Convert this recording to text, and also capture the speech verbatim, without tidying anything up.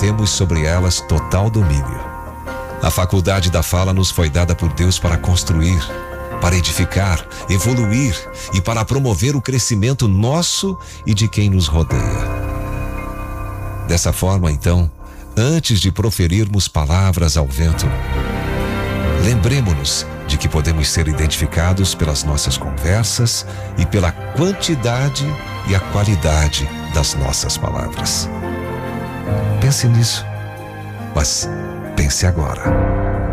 temos sobre elas total domínio. A faculdade da fala nos foi dada por Deus para construir, para edificar, evoluir e para promover o crescimento nosso e de quem nos rodeia. Dessa forma, então, antes de proferirmos palavras ao vento, lembremos-nos de que podemos ser identificados pelas nossas conversas e pela quantidade e a qualidade das nossas palavras. Pense nisso, mas pense agora.